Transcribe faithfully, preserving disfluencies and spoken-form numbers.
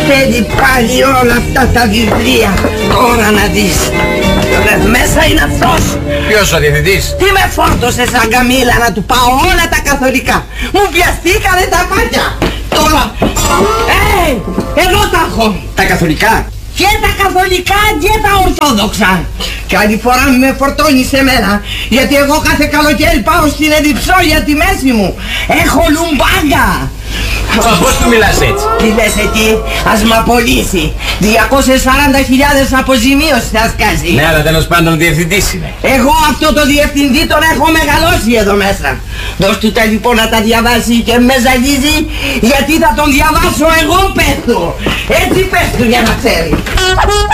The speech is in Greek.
Θέλει πάλι όλα αυτά τα βιβλία. Τώρα να δεις. Ρε, μέσα είναι αυτός. Ποιος ο διευθυντής? Τι με φόρτωσε σαν καμήλα να του πάω όλα τα καθολικά. Μου πιαστήκανε τα μάτια. Τώρα. Ε, εδώ τα έχω. Τα καθολικά? Και τα καθολικά και τα ορθόδοξα. Και άλλη φορά με φορτώνει σε μένα. Γιατί εγώ κάθε καλοκαίρι πάω στην Εδιψό για τη μέση μου. Έχω λουμπάγκα. Πώς του μιλάς έτσι? Τι λες εκεί, ας μ' απολύσει. διακόσιες σαράντα χιλιάδες αποζημίωση θα σκάσει. Ναι, αλλά τέλος πάντων διευθυντής είναι. Εγώ αυτό το διευθυντή τον έχω μεγαλώσει εδώ μέσα. Δώσ' του τα λοιπόν να τα διαβάσει και με ζαλίζει, γιατί θα τον διαβάσω εγώ, πες του. Έτσι πες του για να ξέρει.